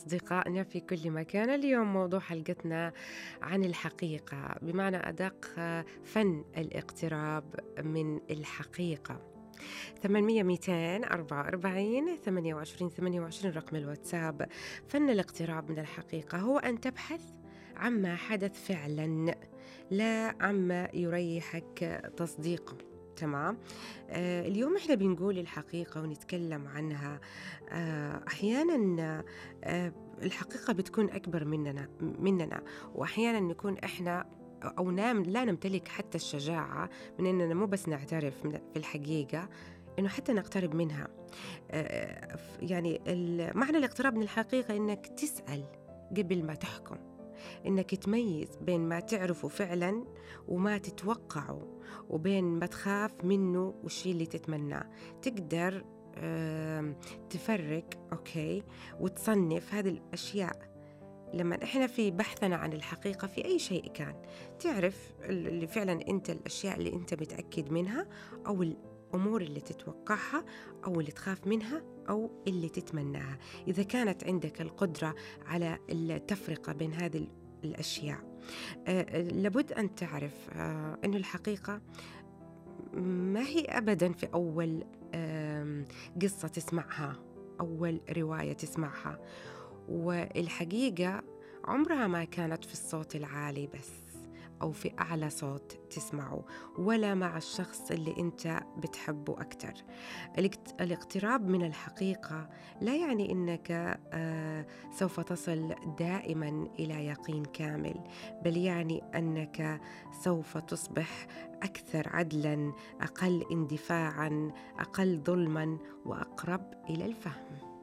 أصدقائنا في كل مكان. اليوم موضوع حلقتنا عن الحقيقة، بمعنى أدق فن الاقتراب من الحقيقة. 800 244 28 28 رقم الواتساب. فن الاقتراب من الحقيقة هو أن تبحث عما حدث فعلا، لا عما يريحك تصديقه. تمام. اليوم احنا بنقول الحقيقة ونتكلم عنها. أحيانا الحقيقة بتكون أكبر مننا، وأحيانا نكون إحنا أو لا نمتلك حتى الشجاعة من أننا مو بس نعترف في الحقيقة، إنه حتى نقترب منها. يعني معنى الاقتراب من الحقيقة إنك تسأل قبل ما تحكم، إنك تميز بين ما تعرفه فعلا وما تتوقعه، وبين ما تخاف منه والشي اللي تتمناه. تقدر تفرق أوكي وتصنف هذه الأشياء. لما إحنا في بحثنا عن الحقيقة في أي شيء كان، تعرف اللي فعلا أنت الأشياء اللي أنت متأكد منها، أو الأمور اللي تتوقعها، أو اللي تخاف منها، أو اللي تتمناها. إذا كانت عندك القدرة على التفرقة بين هذه الأشياء، لابد أن تعرف أن الحقيقة ما هي أبدا في أول قصة تسمعها، أول رواية تسمعها. والحقيقة عمرها ما كانت في الصوت العالي بس، أو في أعلى صوت تسمعه، ولا مع الشخص اللي أنت بتحبه أكتر. الاقتراب من الحقيقة لا يعني أنك سوف تصل دائما إلى يقين كامل، بل يعني أنك سوف تصبح أكثر عدلا، أقل اندفاعا، أقل ظلما، وأقرب إلى الفهم.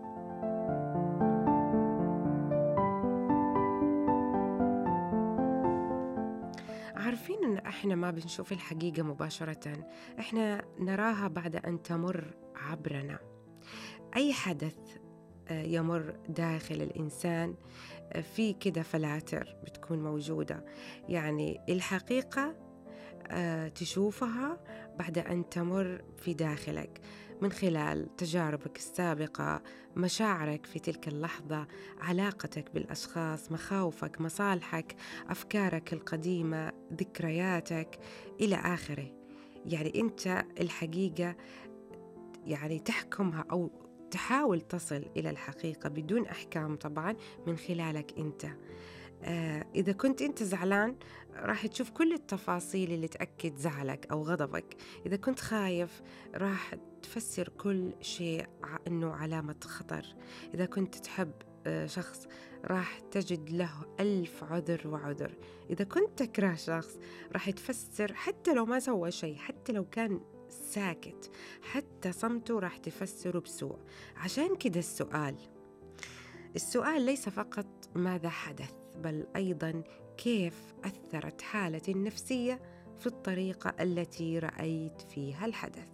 عارفين إن إحنا ما بنشوف الحقيقة مباشرة، إحنا نراها بعد أن تمر عبرنا. أي حدث يمر داخل الإنسان في كده فلاتر بتكون موجودة. يعني الحقيقة تشوفها بعد أن تمر في داخلك من خلال تجاربك السابقة، مشاعرك في تلك اللحظة، علاقتك بالأشخاص، مخاوفك، مصالحك، أفكارك القديمة، ذكرياتك إلى آخره. يعني أنت الحقيقة يعني تحكمها أو تحاول تصل إلى الحقيقة بدون أحكام طبعا، من خلالك أنت. إذا كنت أنت زعلان راح تشوف كل التفاصيل اللي تأكد زعلك أو غضبك. إذا كنت خايف راح تفسر كل شيء أنه علامة خطر. إذا كنت تحب شخص راح تجد له 1000 عذر وعذر. إذا كنت تكره شخص راح تفسر حتى لو ما سوى شيء، حتى لو كان ساكت، حتى صمته راح تفسره بسوء. عشان كده السؤال ليس فقط ماذا حدث، بل أيضاً كيف أثرت حالتي النفسية في الطريقة التي رأيت فيها الحدث.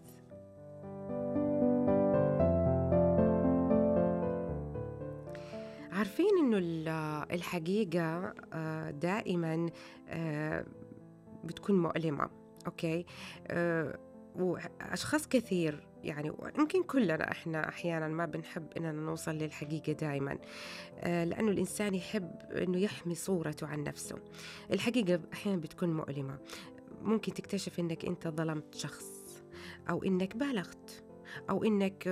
عارفين إنه الحقيقة دائماً بتكون مؤلمة. أوكي. وأشخاص كثير يعني يمكن كلنا إحنا أحياناً ما بنحب إننا نوصل للحقيقة دائماً، لأنه الإنسان يحب إنه يحمي صورته عن نفسه. الحقيقة أحياناً بتكون مؤلمة. ممكن تكتشف إنك أنت ظلمت شخص، أو إنك بالغت، أو إنك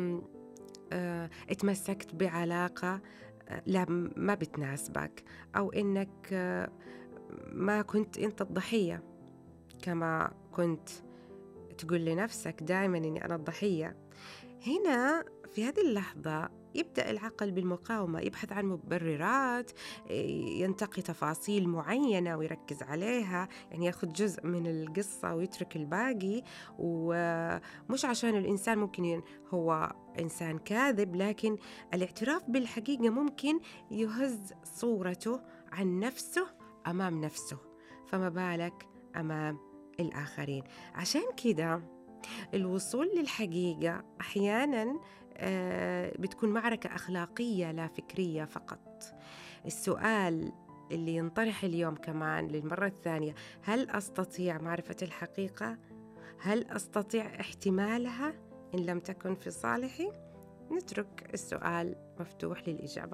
اتمسكت بعلاقة لا ما بتناسبك، أو إنك ما كنت أنت الضحية كما كنت تقول لنفسك دائما إني أنا الضحية. هنا في هذه اللحظة يبدأ العقل بالمقاومة، يبحث عن مبررات، ينتقي تفاصيل معينة ويركز عليها، يعني يأخذ جزء من القصة ويترك الباقي. ومش عشان الإنسان ممكن هو إنسان كاذب، لكن الاعتراف بالحقيقة ممكن يهز صورته عن نفسه أمام نفسه، فما بالك أمام الآخرين. عشان كده الوصول للحقيقة أحياناً بتكون معركة أخلاقية لا فكرية فقط. السؤال اللي ينطرح اليوم كمان للمرة الثانية: هل أستطيع معرفة الحقيقة؟ هل أستطيع احتمالها إن لم تكن في صالحي؟ نترك السؤال مفتوح للإجابة.